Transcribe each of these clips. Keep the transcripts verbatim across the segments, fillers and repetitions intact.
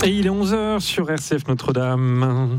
Et il est onze heures sur R C F Notre-Dame.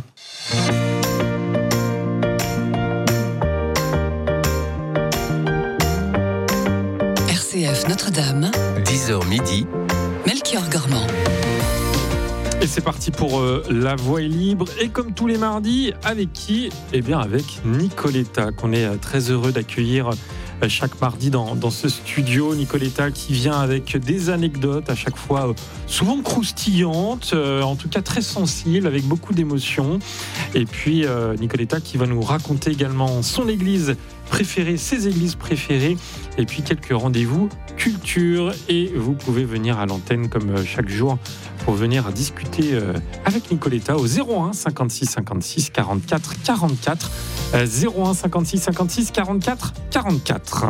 R C F Notre-Dame, dix heures midi, Melchior Gormand. Et c'est parti pour euh, La Voix est libre. Et comme tous les mardis, avec qui ? Eh bien avec Nicoletta, qu'on est euh, très heureux d'accueillir euh, chaque mardi dans, dans ce studio. Nicoletta qui vient avec des anecdotes à chaque fois euh, souvent croustillantes, euh, en tout cas très sensibles, avec beaucoup d'émotions. Et puis euh, Nicoletta qui va nous raconter également son église préférée, ses églises préférées, et puis quelques rendez-vous culture. Et vous pouvez venir à l'antenne comme chaque jour pour venir discuter avec Nicoletta au zéro un cinquante-six cinquante-six quarante-quatre quarante-quatre, zéro un cinquante-six cinquante-six quarante-quatre quarante-quatre.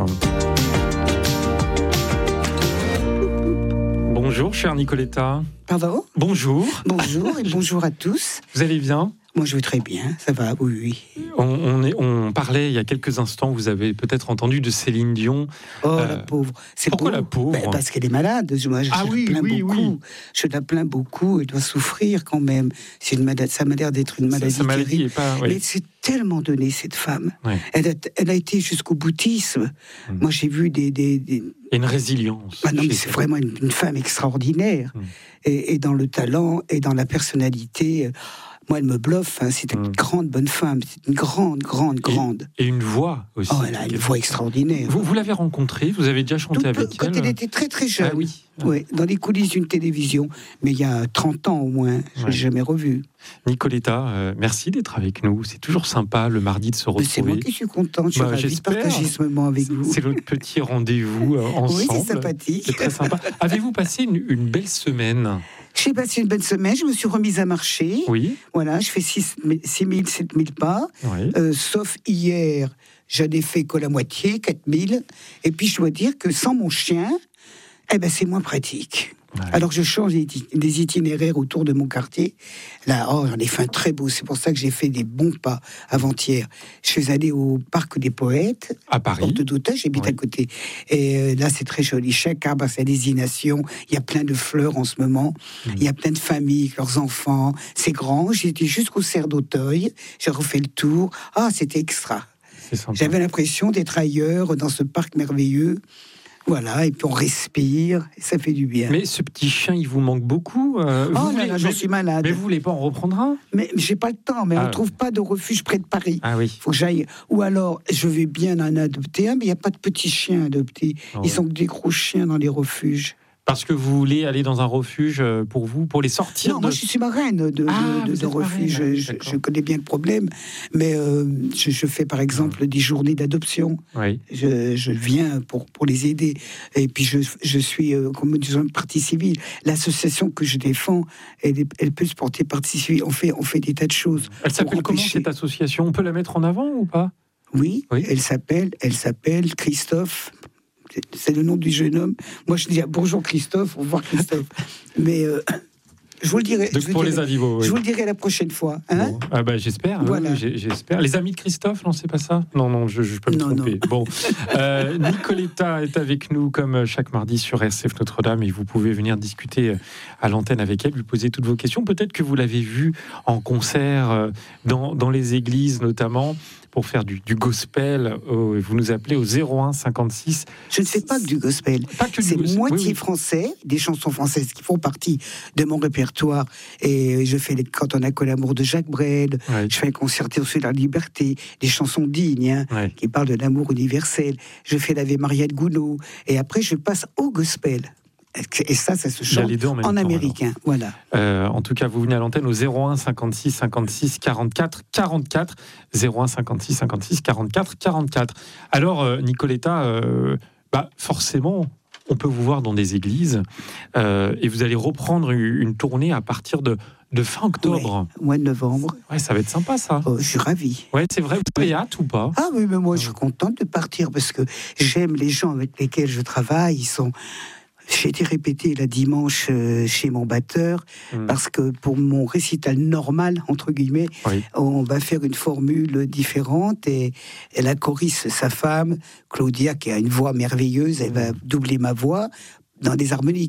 Bonjour chère Nicoletta. Pardon ? Bonjour. Bonjour et bonjour à tous. Vous allez bien ? Moi, je vais très bien, ça va, oui, oui. On, on, est, on parlait il y a quelques instants, vous avez peut-être entendu de Céline Dion. Oh, euh, la pauvre. C'est pourquoi beau. la pauvre ? Ben, parce qu'elle est malade. Moi, je, ah, je oui, la plains oui, beaucoup. oui. Je la plains beaucoup. Elle doit souffrir quand même. C'est une maladie, ça m'a l'air d'être une maladie. Sa maladie est pas. Oui. Mais c'est tellement donné, cette femme. Oui. Elle, a, elle a été jusqu'au bouddhisme. Mmh. Moi, j'ai vu des. des, des... Et une résilience. Ah non, mais c'est elle. Vraiment une, une femme extraordinaire. Mmh. Et, et dans le talent et dans la personnalité. Moi, elle me bluffe. Hein. C'est une mmh. grande, bonne femme. C'est une grande, grande, grande. Et, et une voix aussi. Oh, elle a une voix extraordinaire. Vous, vous l'avez rencontrée ? Vous avez déjà chanté Tout avec peu, elle ? Quand elle était très, très jeune. Ah oui. Ouais, dans les coulisses d'une télévision. Mais il y a trente ans au moins. Je ne l'ai ouais. jamais revue. Nicoletta, euh, merci d'être avec nous. C'est toujours sympa le mardi de se retrouver. C'est moi qui suis contente. Je suis bah, ravie de partager ce moment avec vous. C'est notre petit rendez-vous euh, ensemble. Oui, c'est sympathique. C'est très sympa. Avez-vous passé une, une belle semaine ? J'ai passé une bonne semaine, je me suis remise à marcher. Oui. Voilà, je fais six mille, sept mille pas. Oui. Euh, sauf hier, j'en ai fait que la moitié, quatre mille. Et puis je dois dire que sans mon chien, eh ben, c'est moins pratique. Ouais. Alors je change des itinéraires autour de mon quartier. Là, oh, j'en ai fait un très beau. C'est pour ça que j'ai fait des bons pas avant-hier. Je suis allée au Parc des Poètes, à Paris. Porte d'Auteuil, j'habite ouais. à côté. Et euh, là, c'est très joli. Chaque arbre a sa désignation. Il y a plein de fleurs en ce moment. Mmh. Il y a plein de familles avec leurs enfants. C'est grand. J'ai été jusqu'au Cerf d'Auteuil. J'ai refait le tour. Ah, c'était extra. J'avais l'impression d'être ailleurs dans ce parc merveilleux. Voilà, et puis on respire, et ça fait du bien. Mais ce petit chien, il vous manque beaucoup. Euh, oh vous là là, j'en suis malade. Mais vous voulez pas en reprendre un ? Mais j'ai pas le temps, mais ah. on trouve pas de refuge près de Paris. Ah oui. Faut que j'aille. Ou alors, je vais bien en adopter un, mais il n'y a pas de petits chiens adoptés. Oh Ils ouais. sont que des gros chiens dans les refuges. Parce que vous voulez aller dans un refuge pour vous, pour les sortir Non, de... moi je suis marraine de, de, ah, de, de refuge. Marraine, je, je connais bien le problème, mais euh, je, je fais par exemple des journées d'adoption. Oui. Je, je viens pour, pour les aider. Et puis je, je suis, euh, comme disons, partie civile. L'association que je défends, elle, elle peut se porter partie civile. On fait, on fait des tas de choses. Elle s'appelle comment cette association ? On peut la mettre en avant ou pas ? Oui, oui. Elle s'appelle, elle s'appelle Christophe. C'est le nom du jeune homme. Moi, je dis bonjour Christophe, au revoir Christophe. Mais euh, je vous le dirai. Donc je pour dirai, les animaux, oui. Je vous le dirai la prochaine fois. Hein bon. Ah bah j'espère. Voilà. Oui, j'espère. Les amis de Christophe, non, c'est pas ça ? Non, non, je, je peux me non, tromper. Non. Bon, euh, Nicoletta est avec nous comme chaque mardi sur R C F Notre-Dame et vous pouvez venir discuter à l'antenne avec elle, lui poser toutes vos questions. Peut-être que vous l'avez vue en concert dans, dans les églises notamment. Pour faire du, du gospel, euh, vous nous appelez au zéro un cinquante-six. Je ne fais pas que du gospel. Pas que c'est du gospel. moitié oui, oui. français, des chansons françaises qui font partie de mon répertoire. Et je fais les Quand on a que l'amour de Jacques Brel. Ouais. Je fais un concerto sur la liberté, des chansons dignes hein, ouais. qui parlent de l'amour universel. Je fais l'Ave Maria de Gounod. Et après, je passe au gospel. Et ça, ça se chante en, en américain. Alors. Voilà. Euh, en tout cas, vous venez à l'antenne au zéro un cinquante-six cinquante-six quarante-quatre quarante-quatre. zéro un cinquante-six cinquante-six quarante-quatre quarante-quatre. Alors, euh, Nicoletta, euh, bah, forcément, on peut vous voir dans des églises euh, et vous allez reprendre une, une tournée à partir de, de fin octobre. Ouais, mois de novembre. Ouais, ça va être sympa, ça. Oh, je suis ravie. Ouais, c'est vrai. Vous avez hâte ou pas ? Ah oui, mais moi, je suis contente de partir parce que j'aime les gens avec lesquels je travaille. Ils sont... J'ai été répété la dimanche chez mon batteur mmh. parce que pour mon récital normal, entre guillemets, oui. on va faire une formule différente et, et la choriste, sa femme, Claudia, qui a une voix merveilleuse, elle va doubler ma voix dans des harmoniques.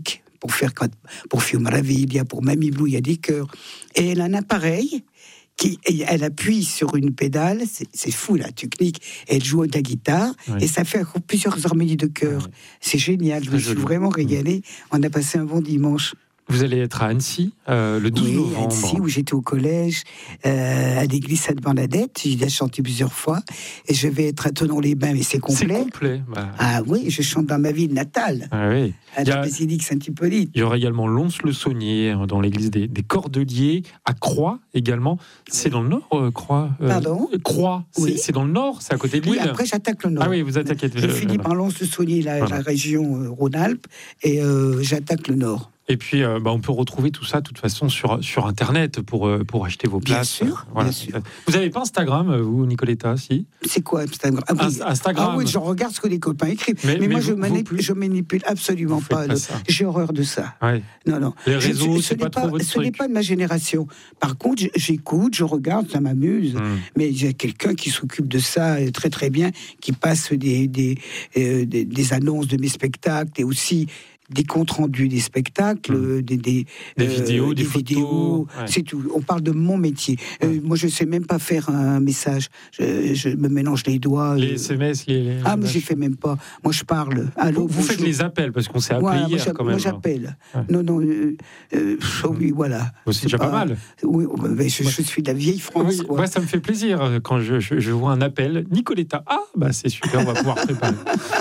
pour faire pour Fiumara Maraviglia, pour Mamie Blue, il y a des chœurs. Et elle a un appareil qui, elle appuie sur une pédale, c'est, c'est fou la technique. Elle joue de la guitare oui. et ça fait plusieurs harmonies de chœur. Oui. C'est génial. Je me suis vraiment régalée. On a passé un bon dimanche. Vous allez être à Annecy euh, le douze oui, novembre. À Annecy, où j'étais au collège, euh, à l'église Sainte-Bernadette. J'ai déjà chanté plusieurs fois. Et je vais être à Thonon-les-Bains, mais c'est complet. C'est complet. Bah... Ah oui, je chante dans ma ville natale, ah, oui. à la a... basilique Saint-Hippolyte. Il y aura également Lons-le-Saunier, dans l'église des, des Cordeliers, à Croix également. C'est dans le nord, euh, Croix euh, Pardon Croix, c'est, oui. c'est dans le nord, c'est à côté de Lille. Oui, après j'attaque le nord. Ah oui, vous attaquez. Je finis par Lons-le-Saunier, la, voilà. la région euh, Rhône-Alpes, et euh, j'attaque le nord. Et puis, euh, bah, on peut retrouver tout ça, de toute façon, sur, sur Internet pour, euh, pour acheter vos places. Bien sûr, voilà. bien sûr. Vous n'avez pas Instagram, vous, Nicoletta, si ? C'est quoi Instagram ah, oui. Instagram. Ah oui, je regarde ce que les copains écrivent. Mais, mais, mais moi, vous, je, manip- je manipule absolument pas. Le... pas J'ai horreur de ça. Ouais. Non, non. Les réseaux, je, c'est pas, pas trop votre Ce truc. n'est pas de ma génération. Par contre, j'écoute, je regarde, ça m'amuse. Hum. Mais il y a quelqu'un qui s'occupe de ça très, très bien, qui passe des, des, euh, des, des annonces de mes spectacles et aussi... des comptes rendus des spectacles, mmh. des, des, des euh, vidéos, des, des photos, vidéos, ouais. C'est tout. On parle de mon métier. Ouais. Euh, moi, je sais même pas faire un message. Je, je me mélange les doigts. Les euh... S M S, les. les ah, mais j'y fais même pas. Moi, je parle. Allô, vous, vous faites les appels parce qu'on s'est appelé ouais, hier moi, quand même. Moi, j'appelle. Ouais. Non, non. Euh, euh, oui, voilà. Bon, c'est, c'est déjà pas, pas mal. Oui, mais je, je suis de la vieille France. Oui, quoi. Moi, ça me fait plaisir quand je, je, je vois un appel. Nicoletta. Ah, bah c'est super. On va pouvoir préparer.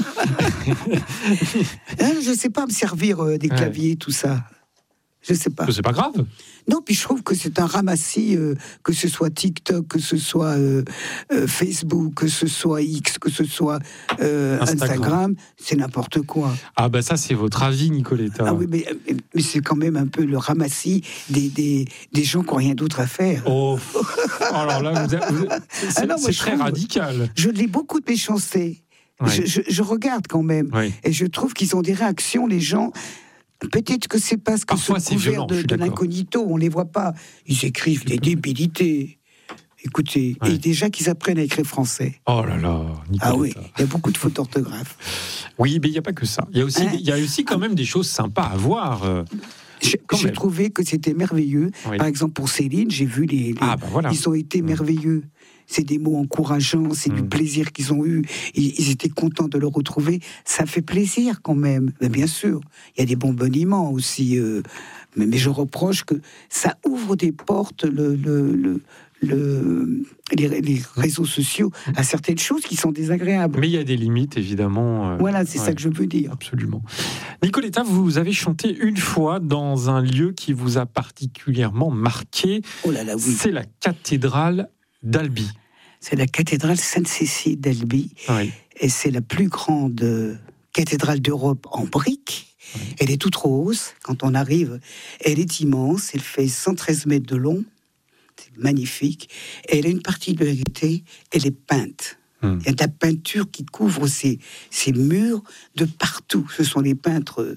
Je sais pas me servir euh, des clavier, ouais. tout ça. Je sais pas. C'est pas grave. Non, puis je trouve que c'est un ramassis, euh, que ce soit TikTok, que ce soit euh, euh, Facebook, que ce soit X, que ce soit euh, Instagram. Instagram, c'est n'importe quoi. Ah ben ça, c'est votre avis, Nicoletta. Ah oui, mais, mais c'est quand même un peu le ramassis des, des, des gens qui n'ont rien d'autre à faire. Oh, alors là, vous avez, vous avez, c'est, ah non, c'est très trouve, radical. Je lis beaucoup de méchanceté. Oui. Je, je, je regarde quand même. Oui. Et je trouve qu'ils ont des réactions, les gens... Peut-être que c'est parce que parfois, ce couvert de, de l'incognito, on ne les voit pas. Ils écrivent des débilités. Écoutez, ouais. Et déjà qu'ils apprennent à écrire français. Oh là là, Nicoletta. Ah oui, il y a beaucoup de fautes d'orthographe. Oui, mais il n'y a pas que ça. Il y a aussi, hein? il y a aussi quand même des choses sympas à voir. Euh, j'ai, j'ai trouvé que c'était merveilleux. Oui. Par exemple, pour Céline, j'ai vu les... les ah, bah voilà. Ils ont été mmh. merveilleux. C'est des mots encourageants, c'est mmh. du plaisir qu'ils ont eu. Ils, ils étaient contents de le retrouver. Ça fait plaisir quand même. Mais bien sûr, il y a des bonbonnements aussi. Euh, mais, mais je reproche que ça ouvre des portes, le, le, le, le, les, les réseaux sociaux, à certaines choses qui sont désagréables. Mais il y a des limites, évidemment. Euh, voilà, c'est ouais, ça que je veux dire. Absolument. Nicoletta, vous avez chanté une fois dans un lieu qui vous a particulièrement marqué. Oh là là, oui. C'est la cathédrale d'Albi. C'est la cathédrale Sainte-Cécile d'Albi. Oui. Et c'est la plus grande cathédrale d'Europe en briques. Oui. Elle est toute rose. Quand on arrive, elle est immense. Elle fait cent treize mètres de long. C'est magnifique. Et elle a une partie de vérité. Elle est peinte. Hum. Il y a de la peinture qui couvre ces, ces murs de partout. Ce sont des peintres...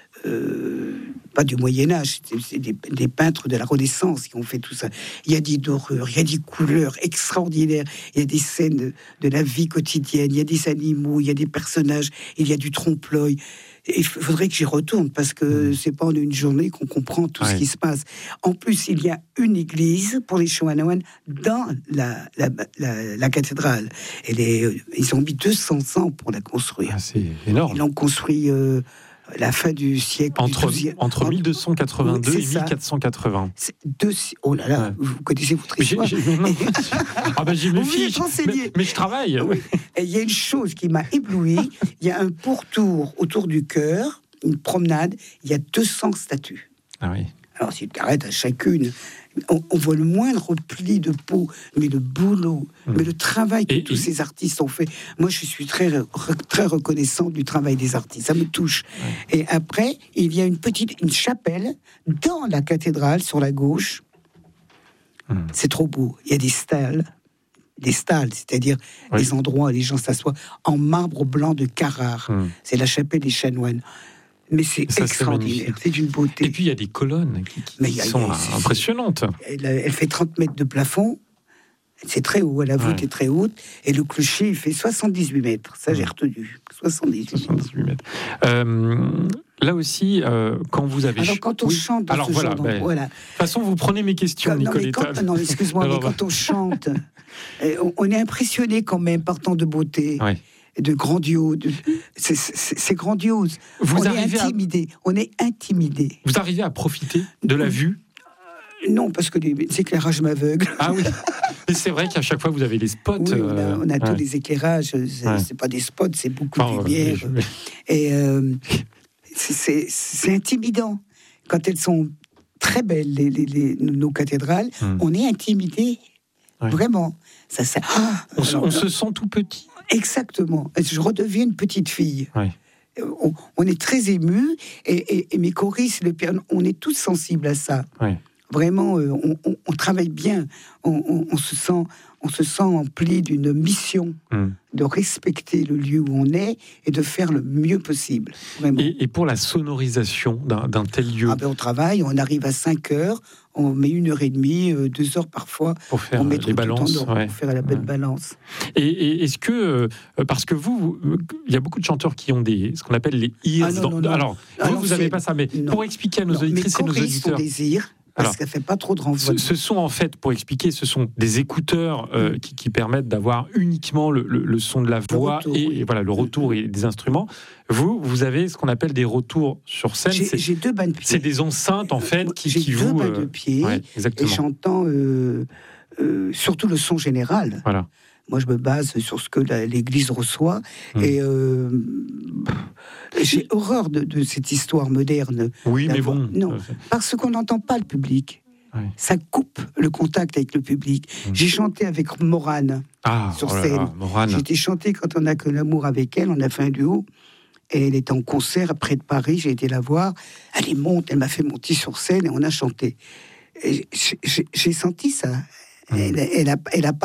Euh, pas du Moyen-Âge, c'est, c'est des, des peintres de la Renaissance qui ont fait tout ça. Il y a des dorures, il y a des couleurs extraordinaires, il y a des scènes de, de la vie quotidienne, il y a des animaux, il y a des personnages, il y a du trompe-l'œil. Il faudrait que j'y retourne parce que c'est pas en une journée qu'on comprend tout ouais. ce qui se passe. En plus, il y a une église pour les chanoines dans la, la, la, la cathédrale. Elle est, ils ont mis deux cents ans pour la construire. Ah, c'est énorme. Ils l'ont construit... Euh, la fin du siècle entre, du douzième, entre mille deux cent quatre-vingt-deux oui, et mille quatre cent quatre-vingts. C'est deux, oh là là, ouais. Vous connaissez votre histoire. J'ai, j'ai, non, ah ben j'ai mes fiches, mais, mais je travaille. Oui. Et il y a une chose qui m'a ébloui. Il y a un pourtour autour du chœur, une promenade. Il y a deux cents statues. Ah oui. Alors si tu arrêtes à chacune, on, on voit le moindre pli de peau, mais le boulot, mmh. mais le travail que et, tous et... ces artistes ont fait. Moi, je suis très, très reconnaissant du travail des artistes. Ça me touche. Ouais. Et après, il y a une petite une chapelle dans la cathédrale sur la gauche. Mmh. C'est trop beau. Il y a des stalles. Des stalles, c'est-à-dire oui. des endroits où les gens s'assoient en marbre blanc de Carrare. Mmh. C'est la chapelle des chanoines. Mais c'est ça, extraordinaire, c'est, c'est d'une beauté. Et puis il y a des colonnes qui, qui Mais sont a, a, impressionnantes. Elle, elle fait trente mètres de plafond, c'est très haut, la voûte ouais. est très haute, et le clocher il fait soixante-dix-huit mètres, ça ouais. j'ai retenu, soixante-dix-huit, soixante-dix-huit mètres. Euh, là aussi, euh, quand vous avez... Alors, quand on oui. chante dans Alors, ce voilà, genre ben, voilà. De toute façon, vous prenez mes questions, Comme, non, mais Nicoletta. quand, non, excuse-moi, mais quand on chante, on, on est impressionné quand même par tant de beauté. Ouais. De grandiose, de, c'est, c'est, c'est grandiose. Vous on arrivez est intimidé. À... On est intimidé. Vous arrivez à profiter de la vue? Non, parce que les, les éclairages m'aveuglent. Ah oui. Mais c'est vrai qu'à chaque fois vous avez les spots. Oui, on a, euh... on a ouais. tous les éclairages. C'est, Ouais. c'est pas des spots, c'est beaucoup Enfin, de lumière. euh, je... Et euh, c'est, c'est, c'est intimidant quand elles sont très belles, les, les, les, nos cathédrales. Hum. On est intimidé. Ouais. Vraiment. Ça, ça... Ah, on, alors, on se sent tout petit. Exactement. Je redeviens une petite fille. Ouais. On, on est très ému et, et, et mes choristes, le piano, on est tous sensibles à ça. Ouais. Vraiment, euh, on, on, on travaille bien. On, on, on se sent, on se sent empli d'une mission mm. de respecter le lieu où on est et de faire le mieux possible. Vraiment. Et, et pour la sonorisation d'un, d'un tel lieu, ah ben on travaille. On arrive à cinq heures. On met une heure et demie, euh, deux heures parfois pour faire pour les balances, ordre, ouais. pour faire la belle ouais. balance. Et, et est-ce que euh, parce que vous, il y a beaucoup de chanteurs qui ont des ce qu'on appelle les ears. Ah non, dans, non, non. Alors ah vous, non, vous n'avez pas ça, mais non. Pour expliquer à nos non, auditrices et nos auditeurs. Des ears, parce qu'elle fait pas trop de renvoi. Ce, ce sont en fait, pour expliquer, ce sont des écouteurs euh, qui, qui permettent d'avoir uniquement le, le, le son de la voix retour, et, oui. et voilà le retour et des instruments. Vous, vous avez ce qu'on appelle des retours sur scène. J'ai, c'est, j'ai deux bancs de pied. C'est des enceintes en fait qui, j'ai qui deux vous. J'ai deux bancs de pied ouais, et j'entends euh, euh, surtout le son général. Voilà. Moi, je me base sur ce que la, l'Église reçoit. Mmh. Et euh, j'ai horreur de, de cette histoire moderne. Oui, mais bon. Non, parce qu'on n'entend pas le public. Ouais. Ça coupe le contact avec le public. Mmh. J'ai chanté avec Morane ah, sur oh là là, scène. Morane. J'ai été chanter quand on a que l'amour avec elle. On a fait un duo. Et elle était en concert près de Paris. J'ai été la voir. Elle est monte. Elle m'a fait monter sur scène et on a chanté. Et j'ai, j'ai, j'ai senti ça. Mmh. Elle, elle a, elle a